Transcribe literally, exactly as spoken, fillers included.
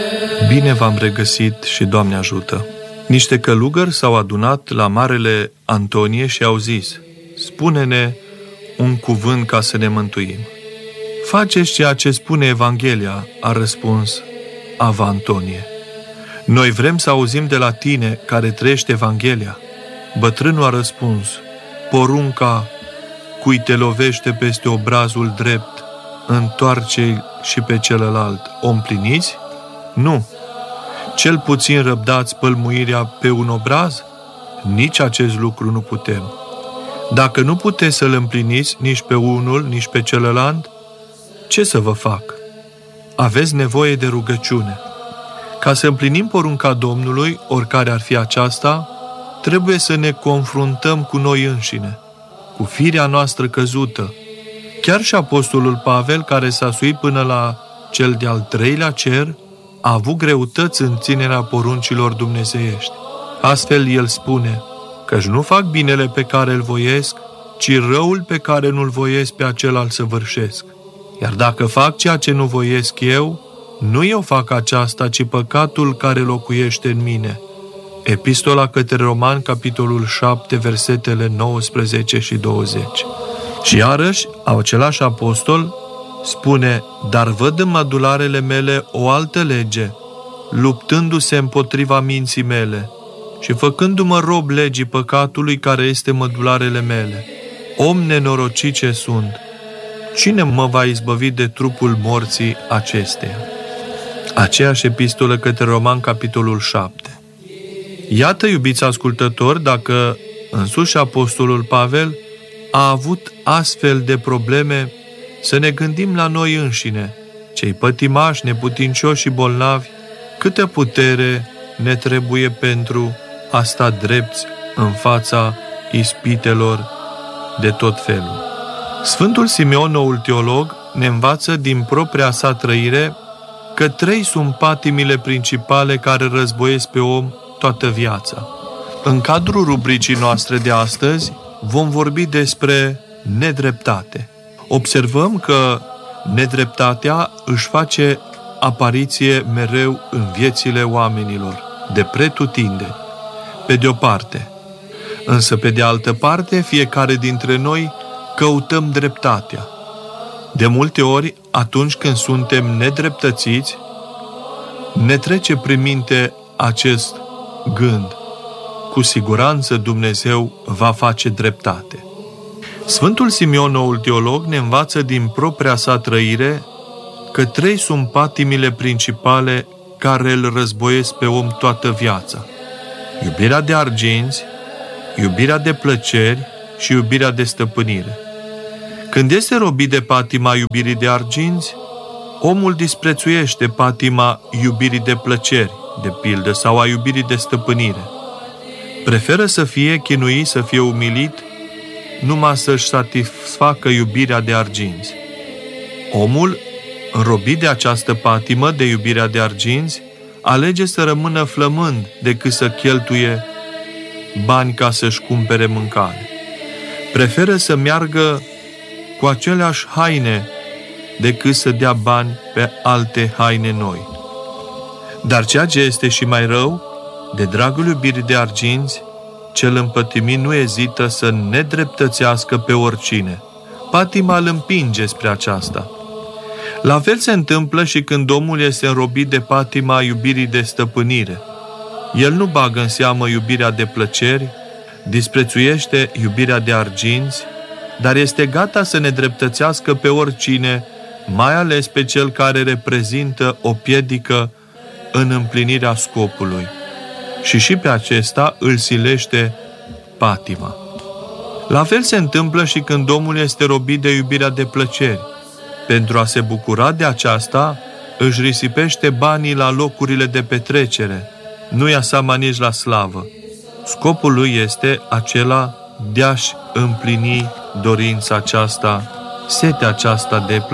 Bine v-am regăsit și Doamne ajută! Niște călugări s-au adunat la Marele Antonie și au zis: spune-ne un cuvânt ca să ne mântuim. Faceți ceea ce spune Evanghelia, a răspuns Ava Antonie. Noi vrem să auzim de la tine care trăiește Evanghelia. Bătrânul a răspuns: porunca cui te lovește peste obrazul drept, întoarce-i și pe celălalt, o împliniți? Nu. Cel puțin răbdați pălmuirea pe un obraz? Nici acest lucru nu putem. Dacă nu puteți să-l împliniți nici pe unul, nici pe celălalt, ce să vă fac? Aveți nevoie de rugăciune. Ca să împlinim porunca Domnului, oricare ar fi aceasta, trebuie să ne confruntăm cu noi înșine, cu firea noastră căzută. Chiar și apostolul Pavel, care s-a suit până la cel de-al treilea cer, a avut greutăți în ținerea poruncilor dumnezeiești. Astfel el spune: căci nu fac binele pe care îl voiesc, ci răul pe care nu-l voiesc pe acela îl săvârșesc. Iar dacă fac ceea ce nu voiesc eu, nu eu fac aceasta, ci păcatul care locuiește în mine. Epistola către Romani, capitolul șapte, versetele nouăsprezece și douăzeci. Și iarăși, același apostol spune: dar văd în mădularele mele o altă lege, luptându-se împotriva minții mele și făcându-mă rob legii păcatului care este mădularele mele. Om nenorocit ce sunt, cine mă va izbăvi de trupul morții acesteia? Aceeași epistolă către Romani, capitolul șapte. Iată, iubiți ascultători, dacă însuși apostolul Pavel a avut astfel de probleme, să ne gândim la noi înșine, cei pătimași, neputincioși și bolnavi, câtă putere ne trebuie pentru a sta drepți în fața ispitelor de tot felul. Sfântul Simeon, noul teolog, ne învață din propria sa trăire că trei sunt patimile principale care războiesc pe om toată viața. În cadrul rubricii noastre de astăzi vom vorbi despre nedreptate. Observăm că nedreptatea își face apariție mereu în viețile oamenilor, de pretutindeni, pe de o parte. Însă, pe de altă parte, fiecare dintre noi căutăm dreptatea. De multe ori, atunci când suntem nedreptățiți, ne trece prin minte acest gând: cu siguranță Dumnezeu va face dreptate. Sfântul Simeon, noul teolog, ne învață din propria sa trăire că trei sunt patimile principale care îl războiesc pe om toată viața: iubirea de arginți, iubirea de plăceri și iubirea de stăpânire. Când este robit de patima iubirii de arginți, omul disprețuiește patima iubirii de plăceri, de pildă, sau a iubirii de stăpânire. Preferă să fie chinuit, să fie umilit, numai să-și satisfacă iubirea de arginți. Omul, înrobit de această patimă de iubirea de arginți, alege să rămână flămând decât să cheltuie bani ca să-și cumpere mâncare. Preferă să meargă cu aceleași haine decât să dea bani pe alte haine noi. Dar ceea ce este și mai rău, de dragul iubirii de arginți, cel împătimit nu ezită să nedreptățească pe oricine. Patima îl împinge spre aceasta. La fel se întâmplă și când omul este înrobit de patima iubirii de stăpânire. El nu bagă în seamă iubirea de plăceri, disprețuiește iubirea de arginți, dar este gata să nedreptățească pe oricine, mai ales pe cel care reprezintă o piedică în împlinirea scopului. Și și pe acesta îl silește patima. La fel se întâmplă și când omul este robit de iubirea de plăceri. Pentru a se bucura de aceasta, își risipește banii la locurile de petrecere, nu ia seama nici la slavă. Scopul lui este acela de a-și împlini dorința aceasta, setea aceasta de plăcere.